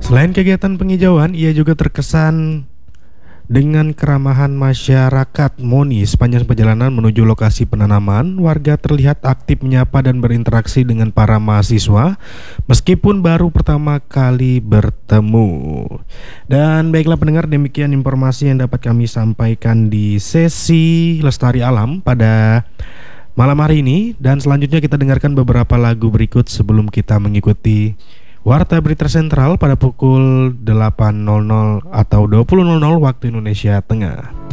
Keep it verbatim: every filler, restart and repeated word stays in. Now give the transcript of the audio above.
Selain kegiatan penghijauan, ia juga terkesan dengan keramahan masyarakat Moni. Sepanjang perjalanan menuju lokasi penanaman, warga terlihat aktif menyapa dan berinteraksi dengan para mahasiswa meskipun baru pertama kali bertemu. Dan baiklah pendengar, demikian informasi yang dapat kami sampaikan di sesi Lestari Alam pada malam hari ini. Dan selanjutnya kita dengarkan beberapa lagu berikut sebelum kita mengikuti Warta Berita Sentral pada pukul delapan nol nol atau dua puluh nol nol waktu Indonesia Tengah.